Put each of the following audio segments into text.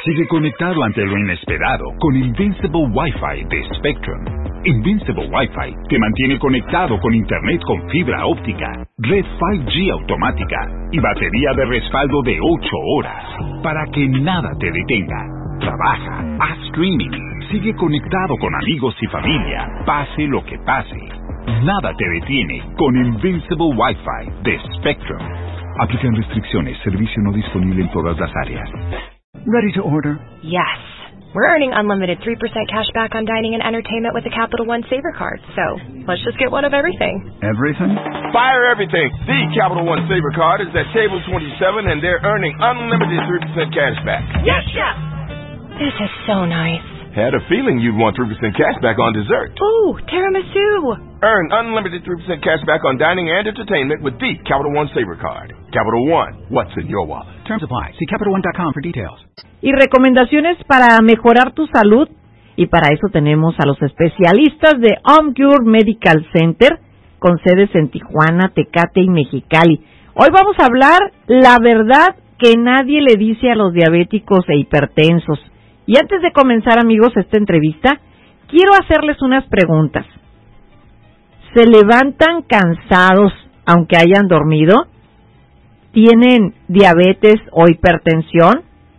Sigue conectado ante lo inesperado con Invincible Wi-Fi de Spectrum. Invincible Wi-Fi te mantiene conectado con Internet con fibra óptica, red 5G automática y batería de respaldo de 8 horas para que nada te detenga. Trabaja, haz streaming, sigue conectado con amigos y familia, pase lo que pase. Nada te detiene con Invincible Wi-Fi de Spectrum. Aplican restricciones, servicio no disponible en todas las áreas. Ready to order? Yes. We're earning unlimited 3% cash back on dining and entertainment with the Capital One Saver Card. So, let's just get one of everything. Everything? Fire everything. The Capital One Saver Card is at table 27 and they're earning unlimited 3% cash back. Yes, Chef! This is so nice. Had a feeling you'd want 3% cash back on dessert. Ooh, tiramisu! Earn unlimited 3% cash back on dining and entertainment with the Capital One Saver Card. Capital One, what's in your wallet? Terms apply. See CapitalOne.com for details. Y recomendaciones para mejorar tu salud. Y para eso tenemos a los especialistas de OmCure Medical Center, con sedes en Tijuana, Tecate y Mexicali. Hoy vamos a hablar la verdad que nadie le dice a los diabéticos e hipertensos. Y antes de comenzar, amigos, esta entrevista, quiero hacerles unas preguntas. ¿Se levantan cansados aunque hayan dormido? ¿Tienen diabetes o hipertensión?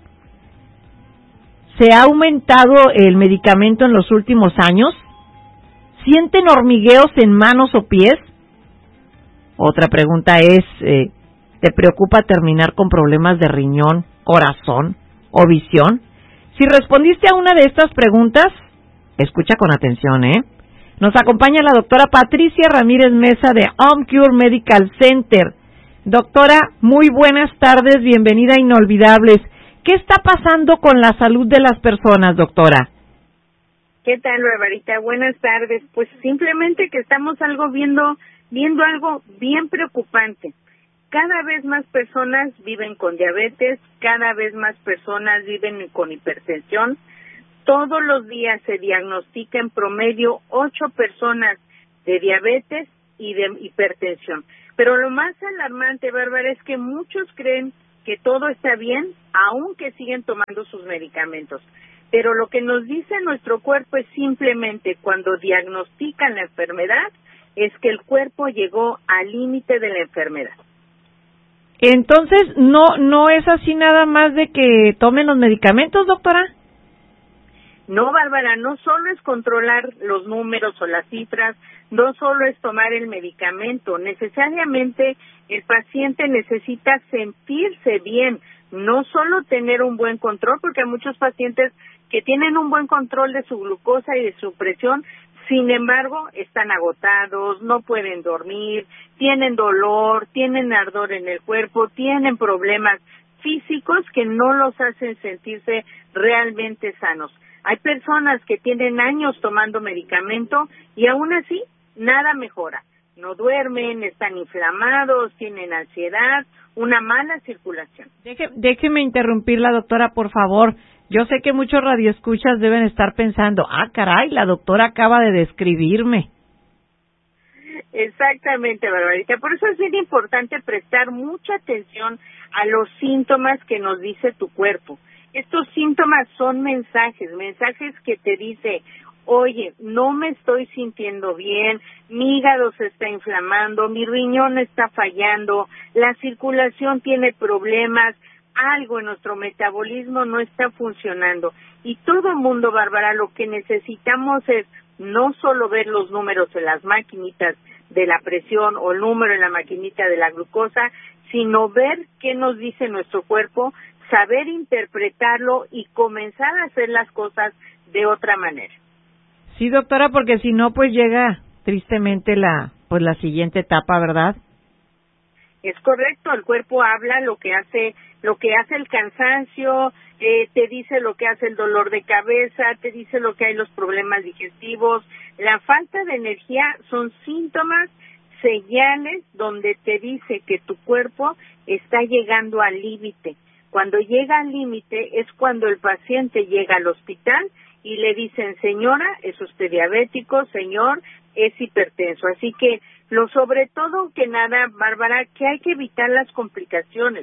¿Se ha aumentado el medicamento en los últimos años? ¿Sienten hormigueos en manos o pies? Otra pregunta es, ¿te preocupa terminar con problemas de riñón, corazón o visión? Si respondiste a una de estas preguntas, escucha con atención, Nos acompaña la doctora Patricia Ramírez Mesa de OmCure Medical Center. Doctora, muy buenas tardes, bienvenida a Inolvidables. ¿Qué está pasando con la salud de las personas, doctora? ¿Qué tal, Barbarita? Buenas tardes. Pues simplemente que estamos viendo algo bien preocupante. Cada vez más personas viven con diabetes, cada vez más personas viven con hipertensión. Todos los días se diagnostica en promedio 8 personas de diabetes y de hipertensión. Pero lo más alarmante, Bárbara, es que muchos creen que todo está bien, aunque siguen tomando sus medicamentos. Pero lo que nos dice nuestro cuerpo es simplemente cuando diagnostican la enfermedad, es que el cuerpo llegó al límite de la enfermedad. Entonces, no es así nada más de que tomen los medicamentos, doctora. No, Bárbara, no solo es controlar los números o las cifras, no solo es tomar el medicamento, necesariamente el paciente necesita sentirse bien, no solo tener un buen control, porque hay muchos pacientes que tienen un buen control de su glucosa y de su presión, sin embargo, están agotados, no pueden dormir, tienen dolor, tienen ardor en el cuerpo, tienen problemas físicos que no los hacen sentirse realmente sanos. Hay personas que tienen años tomando medicamento y aún así nada mejora. No duermen, están inflamados, tienen ansiedad, una mala circulación. Déjeme interrumpirla, doctora, por favor. Yo sé que muchos radioescuchas deben estar pensando, caray, la doctora acaba de describirme. Exactamente, Barbarita. Por eso es bien importante prestar mucha atención a los síntomas que nos dice tu cuerpo. Estos síntomas son mensajes que te dice, oye, no me estoy sintiendo bien, mi hígado se está inflamando, mi riñón está fallando, la circulación tiene problemas, algo en nuestro metabolismo no está funcionando. Y todo el mundo, Bárbara, lo que necesitamos es no solo ver los números en las maquinitas de la presión o el número en la maquinita de la glucosa, sino ver qué nos dice nuestro cuerpo, saber interpretarlo y comenzar a hacer las cosas de otra manera. Sí, doctora, porque si no, pues llega tristemente la siguiente etapa, ¿verdad? Es correcto, el cuerpo habla lo que hace el cansancio, te dice lo que hace el dolor de cabeza, te dice lo que hay los problemas digestivos. La falta de energía son síntomas, señales donde te dice que tu cuerpo está llegando al límite. Cuando llega al límite es cuando el paciente llega al hospital y le dicen, señora, es usted diabético, señor, es hipertenso. Así que sobre todo que nada, Bárbara, que hay que evitar las complicaciones.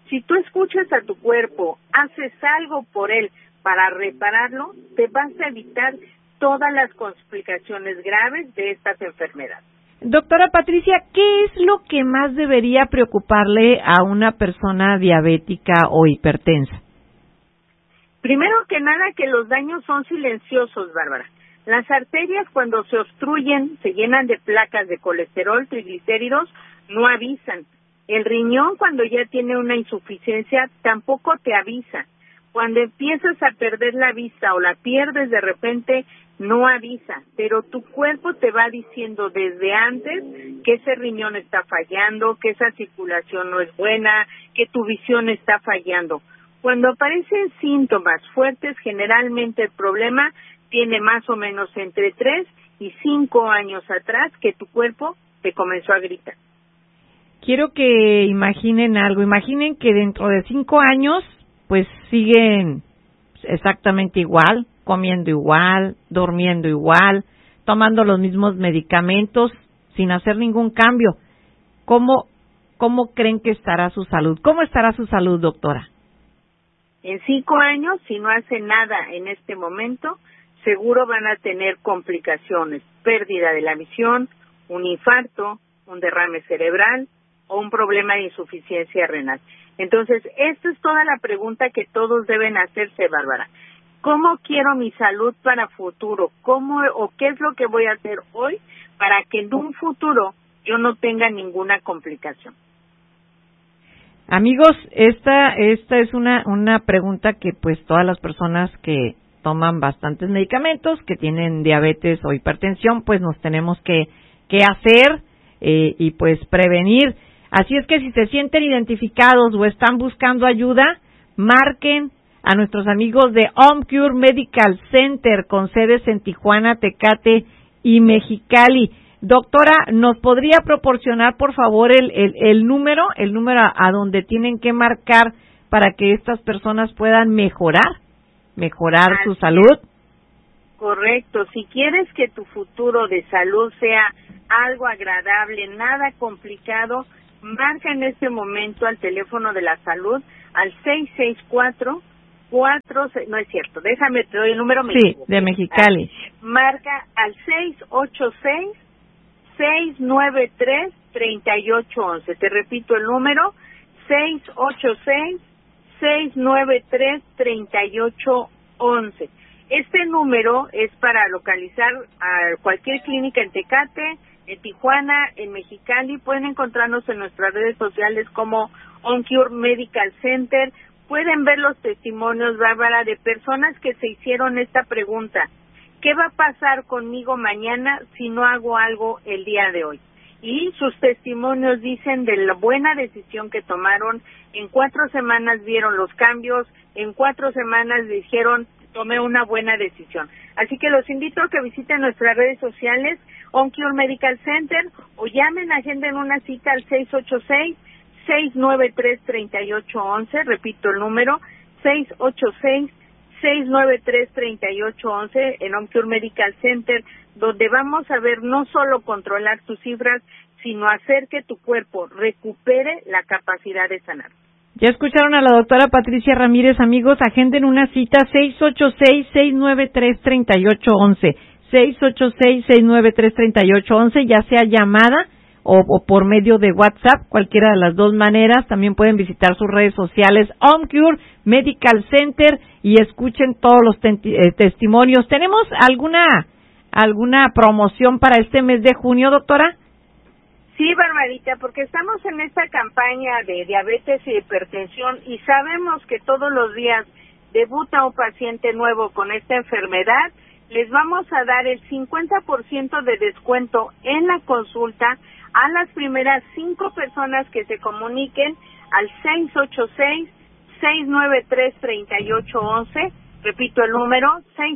Si tú escuchas a tu cuerpo, haces algo por él para repararlo, te vas a evitar todas las complicaciones graves de estas enfermedades. Doctora Patricia, ¿qué es lo que más debería preocuparle a una persona diabética o hipertensa? Primero que nada, que los daños son silenciosos, Bárbara. Las arterias, cuando se obstruyen, se llenan de placas de colesterol, triglicéridos, no avisan. El riñón, cuando ya tiene una insuficiencia, tampoco te avisa. Cuando empiezas a perder la vista o la pierdes de repente, no avisa, pero tu cuerpo te va diciendo desde antes que ese riñón está fallando, que esa circulación no es buena, que tu visión está fallando. Cuando aparecen síntomas fuertes, generalmente el problema tiene más o menos entre 3 y 5 años atrás que tu cuerpo te comenzó a gritar. Quiero que imaginen algo. Imaginen que dentro de 5 años, pues siguen exactamente igual, comiendo igual, durmiendo igual, tomando los mismos medicamentos, sin hacer ningún cambio. ¿Cómo creen que estará su salud? ¿Cómo estará su salud, doctora? En 5 años, si no hacen nada en este momento, seguro van a tener complicaciones, pérdida de la visión, un infarto, un derrame cerebral o un problema de insuficiencia renal. Entonces, esta es toda la pregunta que todos deben hacerse, Bárbara. ¿Cómo quiero mi salud para futuro? ¿Qué es lo que voy a hacer hoy para que en un futuro yo no tenga ninguna complicación? Amigos, esta es una pregunta que pues todas las personas que toman bastantes medicamentos, que tienen diabetes o hipertensión, pues nos tenemos que hacer y pues prevenir. Así es que si se sienten identificados o están buscando ayuda, marquen a nuestros amigos de OnCure Medical Center con sedes en Tijuana, Tecate y Mexicali. Doctora, ¿nos podría proporcionar, por favor, el número a donde tienen que marcar para que estas personas puedan mejorar su salud? Correcto. Si quieres que tu futuro de salud sea algo agradable, nada complicado, marca en este momento al teléfono de la salud al 664 no es cierto, déjame, te doy el número. Sí, de Mexicali. Marca al 686-693-3811. Te repito el número, 686-693-3811. Este número es para localizar a cualquier clínica en Tecate, en Tijuana, en Mexicali. Pueden encontrarnos en nuestras redes sociales como OnCure Medical Center. Pueden ver los testimonios, Bárbara, de personas que se hicieron esta pregunta. ¿Qué va a pasar conmigo mañana si no hago algo el día de hoy? Y sus testimonios dicen de la buena decisión que tomaron. En 4 semanas vieron los cambios, en 4 semanas dijeron, tomé una buena decisión. Así que los invito a que visiten nuestras redes sociales, OnCure Medical Center, o llamen, agenden una cita al 686-693-3811, repito el número, 686-693-3811 en OnCure Medical Center, donde vamos a ver no solo controlar tus cifras, sino hacer que tu cuerpo recupere la capacidad de sanar. Ya escucharon a la doctora Patricia Ramírez, amigos, agenden una cita 686-693-3811, 686-693-3811, ya sea llamada o por medio de WhatsApp, cualquiera de las dos maneras. También pueden visitar sus redes sociales, OnCure Medical Center, y escuchen todos los testimonios. ¿Tenemos alguna promoción para este mes de junio, doctora? Sí, Barbarita, porque estamos en esta campaña de diabetes y hipertensión y sabemos que todos los días debuta un paciente nuevo con esta enfermedad. Les vamos a dar el 50% de descuento en la consulta a las primeras 5 personas que se comuniquen al 686-693-3811. Repito el número,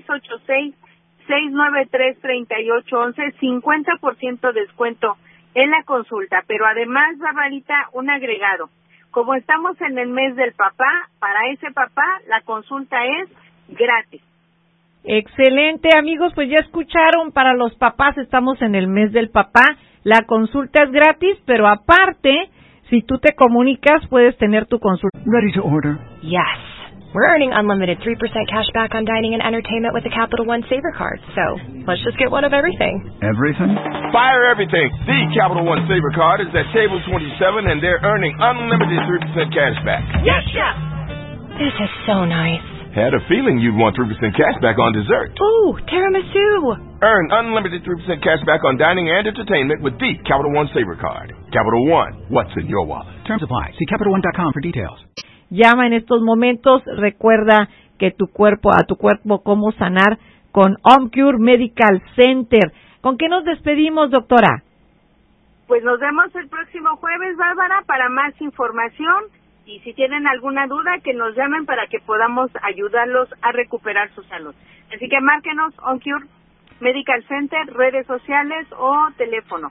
686-693-3811, 50% descuento en la consulta. Pero además, Barbarita, un agregado. Como estamos en el mes del papá, para ese papá la consulta es gratis. Excelente, amigos, pues ya escucharon, para los papás estamos en el mes del papá, la consulta es gratis, pero aparte, Si tú te comunicas, puedes tener tu consulta. Ready to order. Yes. We're earning unlimited 3% cash back on dining and entertainment with the Capital One Saver Card. So let's just get one of everything. Everything? Fire everything. The Capital One Saver Card is at table 27, and they're earning unlimited 3% cash back. Yes, Chef! This is so nice. Had a feeling you'd want 3% cash back on dessert. Ooh, tiramisu. Earn unlimited 3% cash back on dining and entertainment with the Capital One Saver Card. Capital One, what's in your wallet? Terms apply. See CapitalOne.com for details. Llama en estos momentos. Recuerda que a tu cuerpo, cómo sanar con OmCure Medical Center. ¿Con qué nos despedimos, doctora? Pues nos vemos el próximo jueves, Bárbara, para más información. Y si tienen alguna duda, que nos llamen para que podamos ayudarlos a recuperar su salud. Así que márquenos OnCure Medical Center, redes sociales o teléfono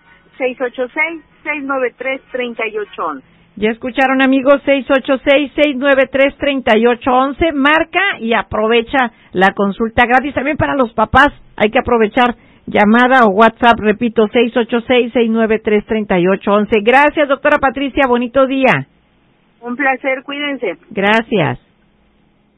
686-693-3811. Ya escucharon, amigos, 686-693-3811. Marca y aprovecha la consulta gratis. También para los papás hay que aprovechar llamada o WhatsApp. Repito, 686-693-3811. Gracias, doctora Patricia. Bonito día. Un placer, cuídense. Gracias.